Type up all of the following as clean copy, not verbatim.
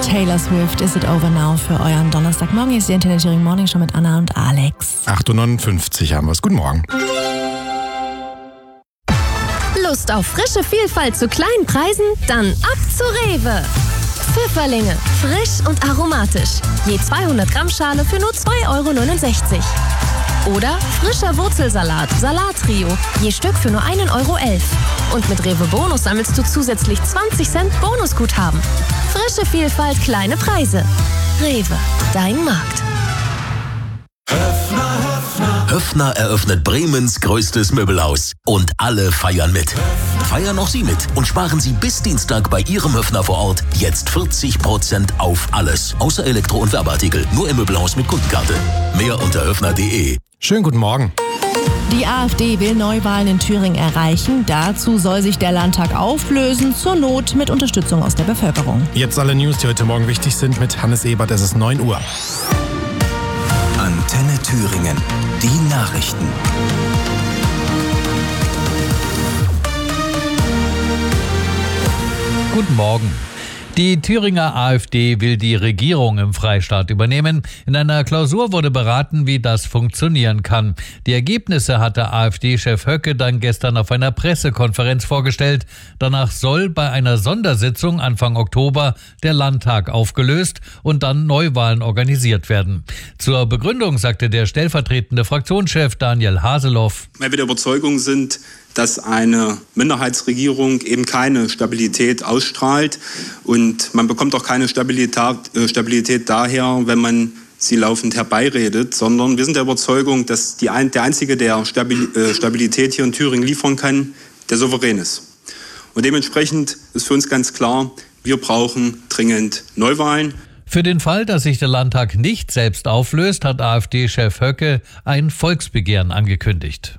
Taylor Swift, Is It Over Now für euren Donnerstagmorgen. Hier ist die Internet Thüringen Morning Show mit Anna und Alex. 8.59 Uhr haben wir es. Guten Morgen. Lust auf frische Vielfalt zu kleinen Preisen? Dann ab zu Rewe. Pfifferlinge, frisch und aromatisch. Je 200 Gramm Schale für nur 2,69 €. Oder frischer Wurzelsalat, Salattrio, je Stück für nur 1,11 €. Und mit Rewe Bonus sammelst du zusätzlich 20 Cent Bonusguthaben. Frische Vielfalt, kleine Preise. Rewe, dein Markt. Höffner eröffnet Bremens größtes Möbelhaus. Und alle feiern mit. Feiern auch Sie mit und sparen Sie bis Dienstag bei Ihrem Höffner vor Ort jetzt 40% auf alles. Außer Elektro- und Werbeartikel. Nur im Möbelhaus mit Kundenkarte. Mehr unter höffner.de. Schönen guten Morgen. Die AfD will Neuwahlen in Thüringen erreichen. Dazu soll sich der Landtag auflösen, zur Not mit Unterstützung aus der Bevölkerung. Jetzt alle News, die heute Morgen wichtig sind, mit Hannes Ebert. Es ist 9 Uhr. Antenne Thüringen. Die Nachrichten. Guten Morgen. Die Thüringer AfD will die Regierung im Freistaat übernehmen. In einer Klausur wurde beraten, wie das funktionieren kann. Die Ergebnisse hatte AfD-Chef Höcke dann gestern auf einer Pressekonferenz vorgestellt. Danach soll bei einer Sondersitzung Anfang Oktober der Landtag aufgelöst und dann Neuwahlen organisiert werden. Zur Begründung sagte der stellvertretende Fraktionschef Daniel Haseloff: Weil wir der Überzeugung sind, dass eine Minderheitsregierung eben keine Stabilität ausstrahlt. Und man bekommt auch keine Stabilität daher, wenn man sie laufend herbeiredet, sondern wir sind der Überzeugung, dass der Einzige, der Stabilität hier in Thüringen liefern kann, der Souverän ist. Und dementsprechend ist für uns ganz klar, wir brauchen dringend Neuwahlen. Für den Fall, dass sich der Landtag nicht selbst auflöst, hat AfD-Chef Höcke ein Volksbegehren angekündigt.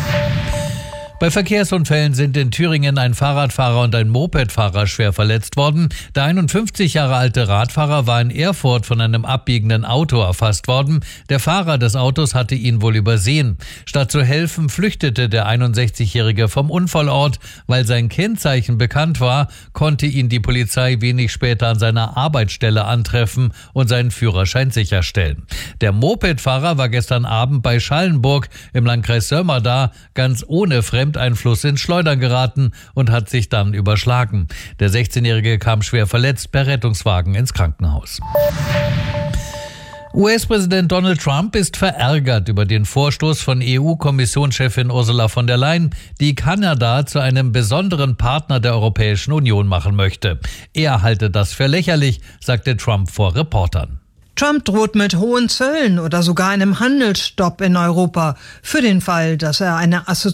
Bei Verkehrsunfällen sind in Thüringen ein Fahrradfahrer und ein Mopedfahrer schwer verletzt worden. Der 51 Jahre alte Radfahrer war in Erfurt von einem abbiegenden Auto erfasst worden. Der Fahrer des Autos hatte ihn wohl übersehen. Statt zu helfen, flüchtete der 61-Jährige vom Unfallort. Weil sein Kennzeichen bekannt war, konnte ihn die Polizei wenig später an seiner Arbeitsstelle antreffen und seinen Führerschein sicherstellen. Der Mopedfahrer war gestern Abend bei Schallenburg im Landkreis Sömmerda ganz ohne Fremdeinfluss ins Schleudern geraten und hat sich dann überschlagen. Der 16-Jährige kam schwer verletzt per Rettungswagen ins Krankenhaus. US-Präsident Donald Trump ist verärgert über den Vorstoß von EU-Kommissionschefin Ursula von der Leyen, die Kanada zu einem besonderen Partner der Europäischen Union machen möchte. Er halte das für lächerlich, sagte Trump vor Reportern. Trump droht mit hohen Zöllen oder sogar einem Handelsstopp in Europa für den Fall, dass er eine